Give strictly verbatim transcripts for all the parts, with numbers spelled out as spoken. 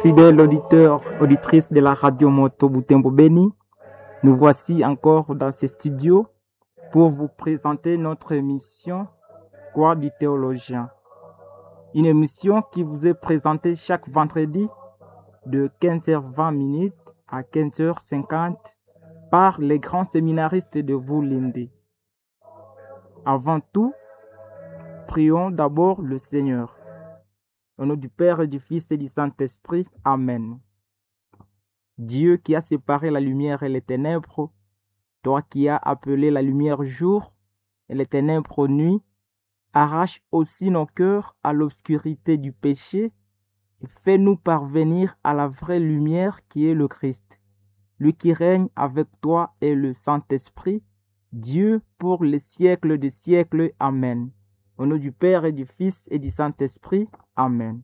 Fidèles auditeurs, auditrices de la radio Moto Butembo Beni, nous voici encore dans ce studio pour vous présenter notre émission Quoi du théologien. Une émission qui vous est présentée chaque vendredi de quinze heures vingt à quinze heures cinquante par les grands séminaristes de Vulindi. Avant tout, prions d'abord le Seigneur. Au nom du Père et du Fils et du Saint-Esprit, Amen. Dieu qui a séparé la lumière et les ténèbres, toi qui as appelé la lumière jour et les ténèbres nuit, arrache aussi nos cœurs à l'obscurité du péché et fais-nous parvenir à la vraie lumière qui est le Christ, lui qui règne avec toi et le Saint-Esprit, Dieu pour les siècles des siècles. Amen. Au nom du Père et du Fils et du Saint-Esprit. Amen.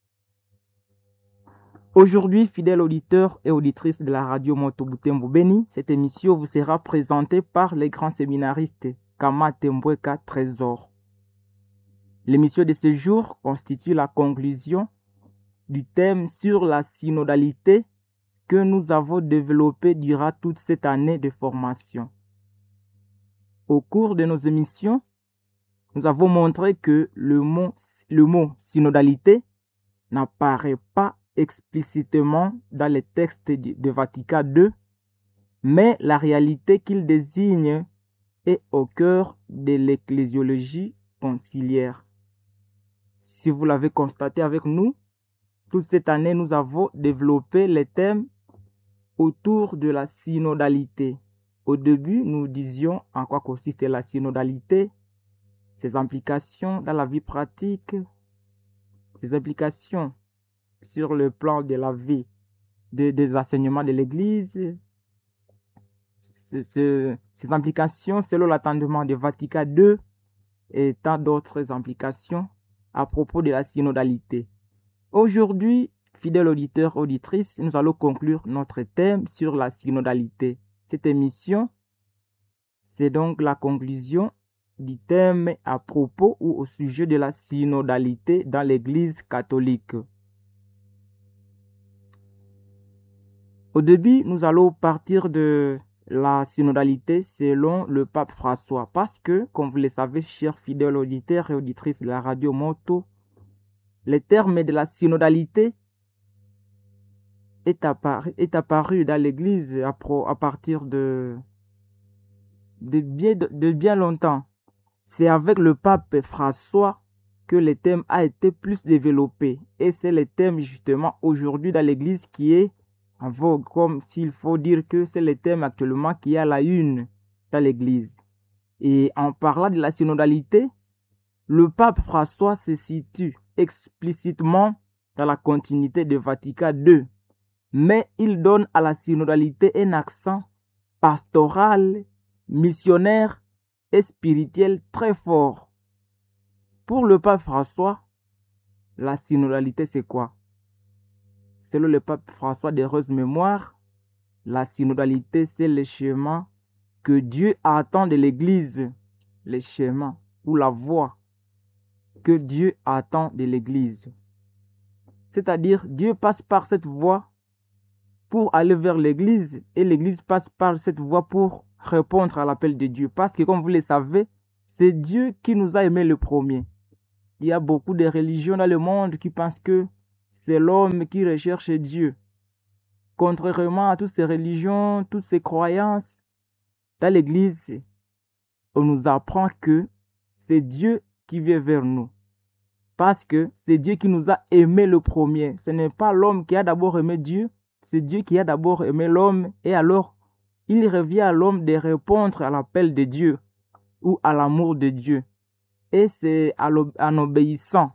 Aujourd'hui, fidèles auditeurs et auditrices de la radio Moto Butembo Beni, cette émission vous sera présentée par les grands séminaristes Kama Tembweka Trésor. L'émission de ce jour constitue la conclusion du thème sur la synodalité que nous avons développé durant toute cette année de formation. Au cours de nos émissions, nous avons montré que le mot, le mot synodalité n'apparaît pas explicitement dans les textes de Vatican deux, mais la réalité qu'il désigne est au cœur de l'ecclésiologie conciliaire. Si vous l'avez constaté avec nous, toute cette année, nous avons développé les thèmes autour de la synodalité. Au début, nous disions en quoi consiste la synodalité, ses implications dans la vie pratique, ses implications sur le plan de la vie de, des enseignements de l'Église, ce, ce, ses implications selon l'attendement de Vatican deux et tant d'autres implications à propos de la synodalité. Aujourd'hui, fidèles auditeurs, auditrices, nous allons conclure notre thème sur la synodalité. Cette émission, c'est donc la conclusion du thème à propos ou au sujet de la synodalité dans l'Église catholique. Au début, nous allons partir de la synodalité selon le pape François, parce que, comme vous le savez, chers fidèles auditeurs et auditrices de la radio Moto, le terme de la synodalité est apparu, est apparu dans l'Église à, pro, à partir de, de, bien, de, de bien longtemps. C'est avec le pape François que le thème a été plus développé. Et c'est le thème justement aujourd'hui dans l'Église qui est en vogue, comme s'il faut dire que c'est le thème actuellement qui est à la une dans l'Église. Et en parlant de la synodalité, le pape François se situe explicitement dans la continuité de Vatican deux, mais il donne à la synodalité un accent pastoral, missionnaire et spirituel très fort. Pour le pape François, la synodalité c'est quoi? Selon le pape François d'heureuse mémoire, la synodalité c'est le chemin que Dieu attend de l'Église, le chemin ou la voie que Dieu attend de l'Église. C'est-à-dire, Dieu passe par cette voie pour aller vers l'Église et l'Église passe par cette voie pour répondre à l'appel de Dieu. Parce que, comme vous le savez, c'est Dieu qui nous a aimés le premier. Il y a beaucoup de religions dans le monde qui pensent que c'est l'homme qui recherche Dieu. Contrairement à toutes ces religions, toutes ces croyances, dans l'Église, on nous apprend que c'est Dieu qui vient vers nous. Parce que c'est Dieu qui nous a aimés le premier. Ce n'est pas l'homme qui a d'abord aimé Dieu, c'est Dieu qui a d'abord aimé l'homme. Et alors, il revient à l'homme de répondre à l'appel de Dieu ou à l'amour de Dieu. Et c'est en obéissant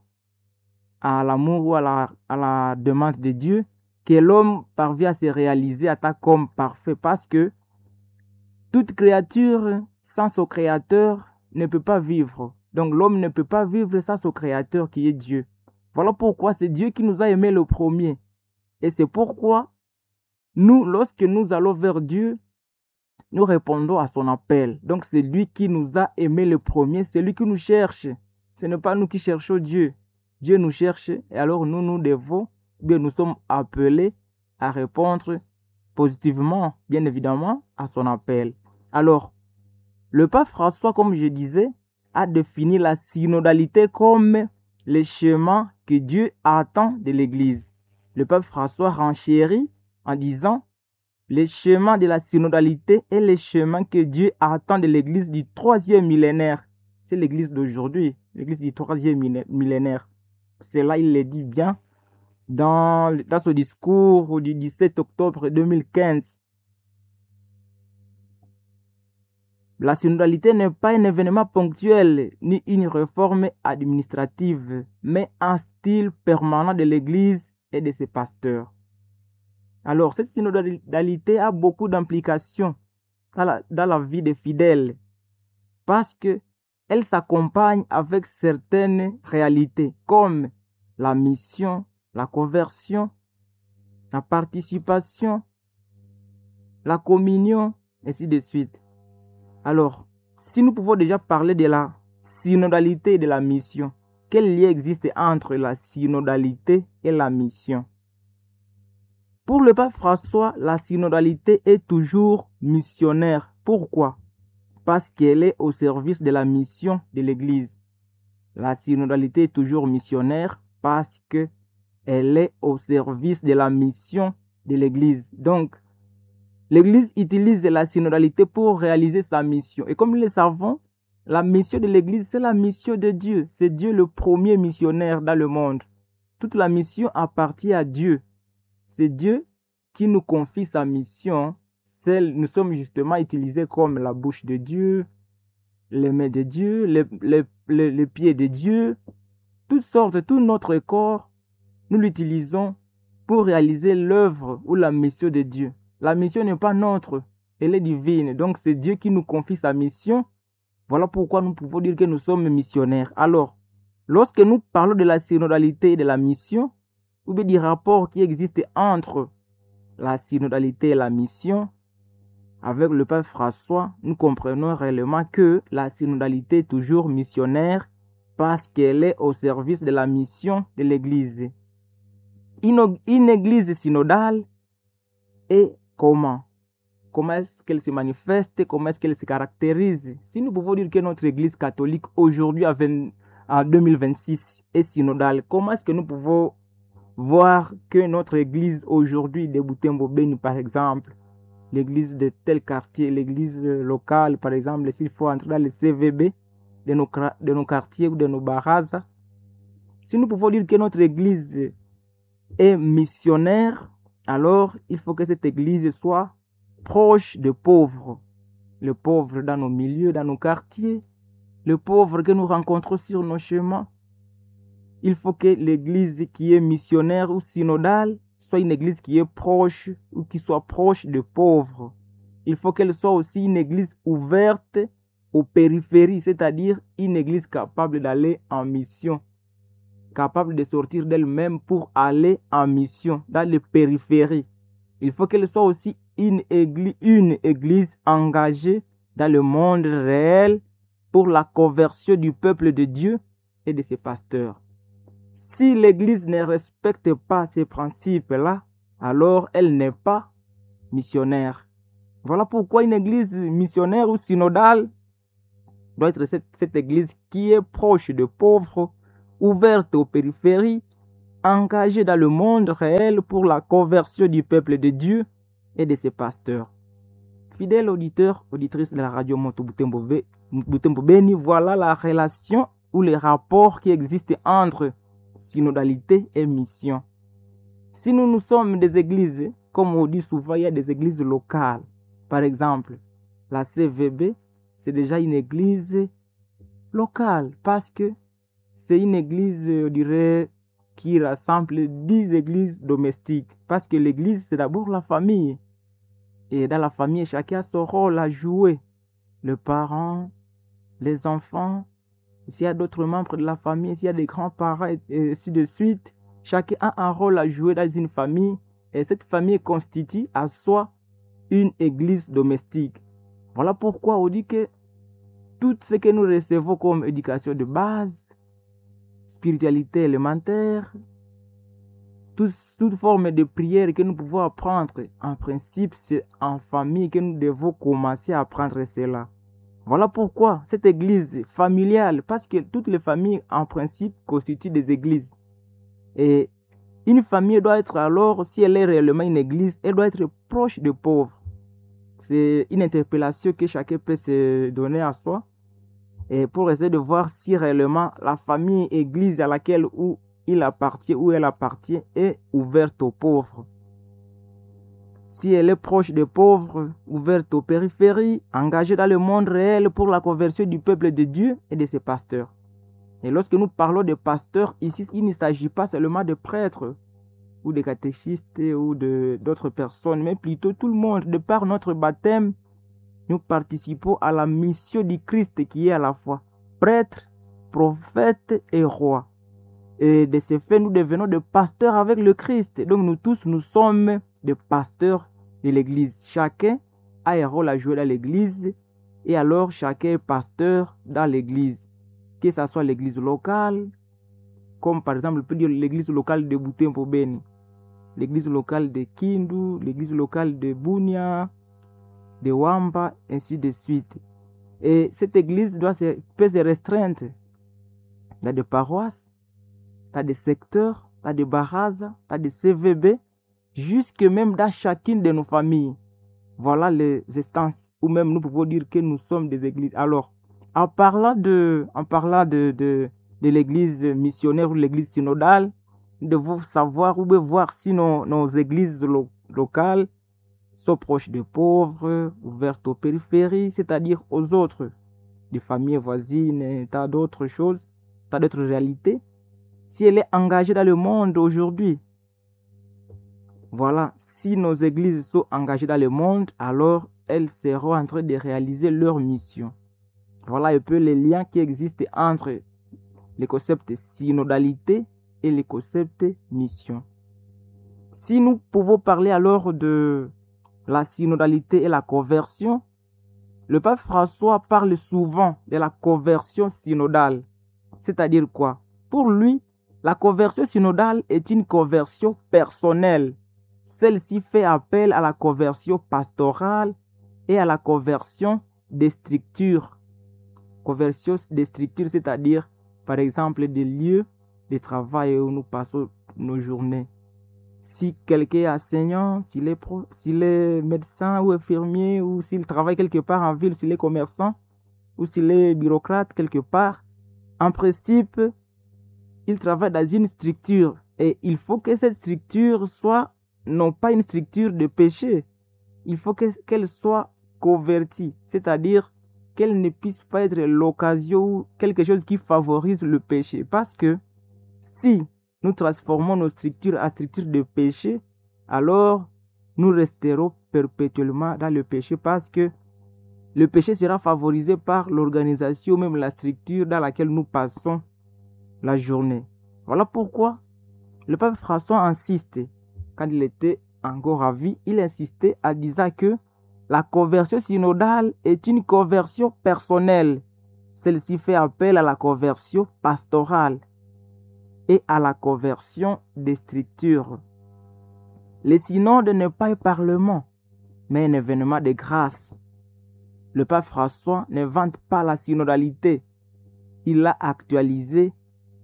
à l'amour ou à la, à la demande de Dieu que l'homme parvient à se réaliser en tant qu'homme parfait. Parce que toute créature sans son créateur ne peut pas vivre. Donc l'homme ne peut pas vivre sans son créateur qui est Dieu. Voilà pourquoi c'est Dieu qui nous a aimés le premier. Et c'est pourquoi nous, lorsque nous allons vers Dieu, nous répondons à son appel. Donc c'est lui qui nous a aimés le premier, c'est lui qui nous cherche. Ce n'est pas nous qui cherchons Dieu. Dieu nous cherche et alors nous, nous devons bien nous sommes appelés à répondre positivement, bien évidemment, à son appel. Alors, le pape François, comme je disais, a défini la synodalité comme le chemin que Dieu attend de l'Église. Le pape François renchérit en disant le chemin de la synodalité est le chemin que Dieu attend de l'Église du troisième millénaire. C'est l'Église d'aujourd'hui, l'Église du troisième millénaire. Cela, il le dit bien dans, dans ce discours du dix-sept octobre deux mille quinze. La synodalité n'est pas un événement ponctuel ni une réforme administrative, mais un style permanent de l'Église et de ses pasteurs. Alors, cette synodalité a beaucoup d'implications dans la, dans la vie des fidèles parce qu'elle s'accompagne avec certaines réalités comme la mission, la conversion, la participation, la communion, ainsi de suite. Alors, si nous pouvons déjà parler de la synodalité et de la mission, quel lien existe entre la synodalité et la mission? Pour le pape François, la synodalité est toujours missionnaire. Pourquoi? Parce qu'elle est au service de la mission de l'Église. La synodalité est toujours missionnaire parce qu'elle est au service de la mission de l'Église. Donc, l'Église utilise la synodalité pour réaliser sa mission. Et comme nous le savons, la mission de l'Église, c'est la mission de Dieu. C'est Dieu le premier missionnaire dans le monde. Toute la mission appartient à Dieu. C'est Dieu qui nous confie sa mission. Celle, nous sommes justement utilisés comme la bouche de Dieu, les mains de Dieu, les, les, les, les pieds de Dieu. Toutes sortes, tout notre corps, nous l'utilisons pour réaliser l'œuvre ou la mission de Dieu. La mission n'est pas notre, elle est divine. Donc c'est Dieu qui nous confie sa mission. Voilà pourquoi nous pouvons dire que nous sommes missionnaires. Alors, lorsque nous parlons de la synodalité et de la mission, ou bien du rapport qui existe entre la synodalité et la mission, avec le pape François, nous comprenons réellement que la synodalité est toujours missionnaire parce qu'elle est au service de la mission de l'Église. Une, une Église synodale est comment? Comment est-ce qu'elle se manifeste? Comment est-ce qu'elle se caractérise? Si nous pouvons dire que notre Église catholique aujourd'hui, en deux mille vingt-six, est synodale, comment est-ce que nous pouvons voir que notre Église aujourd'hui de Butembo-Beni, par exemple, l'église de tel quartier, l'église locale, par exemple, s'il faut entrer dans le C V B de nos, de nos quartiers ou de nos barrages, si nous pouvons dire que notre Église est missionnaire, alors il faut que cette Église soit proche des pauvres. Les pauvres dans nos milieux, dans nos quartiers, les pauvres que nous rencontrons sur nos chemins. Il faut que l'Église qui est missionnaire ou synodale soit une Église qui est proche ou qui soit proche des pauvres. Il faut qu'elle soit aussi une Église ouverte aux périphéries, c'est-à-dire une Église capable d'aller en mission, capable de sortir d'elle-même pour aller en mission dans les périphéries. Il faut qu'elle soit aussi une église, une église engagée dans le monde réel pour la conversion du peuple de Dieu et de ses pasteurs. Si l'Église ne respecte pas ces principes-là, alors elle n'est pas missionnaire. Voilà pourquoi une Église missionnaire ou synodale doit être cette, cette Église qui est proche des pauvres, ouverte aux périphéries, engagée dans le monde réel pour la conversion du peuple de Dieu et de ses pasteurs. Fidèles auditeurs, auditrices de la radio Moto Butembo Beni, voilà la relation ou les rapports qui existent entre synodalité et mission. Si nous nous sommes des églises, comme on dit souvent, il y a des églises locales. Par exemple, la C V B, c'est déjà une église locale parce que c'est une église, je dirais, qui rassemble dix églises domestiques. Parce que l'église, c'est d'abord la famille. Et dans la famille, chacun a son rôle à jouer. Les parents, les enfants, s'il y a d'autres membres de la famille, s'il y a des grands-parents, et ainsi de suite, chacun a un rôle à jouer dans une famille. Et cette famille constitue à soi une église domestique. Voilà pourquoi on dit que tout ce que nous recevons comme éducation de base, spiritualité élémentaire, tous, toute forme de prière que nous pouvons apprendre, en principe, c'est en famille que nous devons commencer à apprendre cela. Voilà pourquoi cette église familiale, parce que toutes les familles, en principe, constituent des églises. Et une famille doit être alors, si elle est réellement une église, elle doit être proche des pauvres. C'est une interpellation que chacun peut se donner à soi. Et pour essayer de voir si réellement la famille église à laquelle où il appartient, où elle appartient, est ouverte aux pauvres. Si elle est proche des pauvres, ouverte aux périphéries, engagée dans le monde réel pour la conversion du peuple de Dieu et de ses pasteurs. Et lorsque nous parlons de pasteurs, ici, il ne s'agit pas seulement de prêtres ou de catéchistes ou de, d'autres personnes, mais plutôt tout le monde. De par notre baptême, nous participons à la mission du Christ qui est à la fois prêtre, prophète et roi. Et de ce fait, nous devenons des pasteurs avec le Christ. Donc nous tous, nous sommes des pasteurs de l'Église. Chacun a un rôle à jouer dans l'Église et alors chacun est pasteur dans l'Église. Que ce soit l'Église locale, comme par exemple, on peut dire l'Église locale de Butembo Beni, l'Église locale de Kindu, l'Église locale de Bunia, de Wamba, ainsi de suite. Et cette Église doit se, peut se restreindre dans des paroisses, dans des secteurs, dans des baraza, dans des C V B, jusque même dans chacune de nos familles. Voilà les instances où même nous pouvons dire que nous sommes des églises. Alors, en parlant de, en parlant de, de, de l'église missionnaire ou l'église synodale, nous devons savoir ou voir si nos, nos églises lo, locales sont proches des pauvres, ouvertes aux périphéries, c'est-à-dire aux autres, des familles voisines, et tas d'autres choses, tas d'autres réalités. Si elle est engagée dans le monde aujourd'hui, voilà, si nos églises sont engagées dans le monde, alors elles seront en train de réaliser leur mission. Voilà un peu les liens qui existent entre le concept synodalité et le concept mission. Si nous pouvons parler alors de la synodalité et la conversion, le pape François parle souvent de la conversion synodale. C'est-à-dire quoi? Pour lui, la conversion synodale est une conversion personnelle. Celle-ci fait appel à la conversion pastorale et à la conversion des structures. Conversion des structures, c'est-à-dire, par exemple, des lieux de travail où nous passons nos journées. Si quelqu'un est enseignant, s'il est, pro, s'il est médecin ou infirmier, ou s'il travaille quelque part en ville, s'il est commerçant, ou s'il est bureaucrate quelque part, en principe, il travaille dans une structure. Et il faut que cette structure soit non pas une structure de péché. Il faut que, qu'elle soit convertie, c'est-à-dire qu'elle ne puisse pas être l'occasion ou quelque chose qui favorise le péché. Parce que si nous transformons nos structures en structures de péché, alors nous resterons perpétuellement dans le péché parce que le péché sera favorisé par l'organisation, même la structure dans laquelle nous passons la journée. Voilà pourquoi le pape François insiste, quand il était encore à vie, il insistait en disant que la conversion synodale est une conversion personnelle. Celle-ci fait appel à la conversion pastorale et à la conversion des structures. Le synode n'est pas un parlement, mais un événement de grâce. Le pape François ne vante pas la synodalité. Il l'a actualisée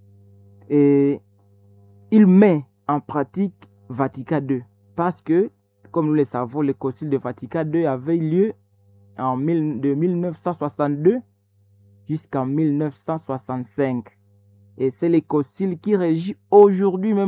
et il met en pratique Vatican deux. Parce que, comme nous le savons, le concile de Vatican deux avait lieu en de mille neuf cent soixante-deux jusqu'en mille neuf cent soixante-cinq. Et c'est le concile qui régit aujourd'hui même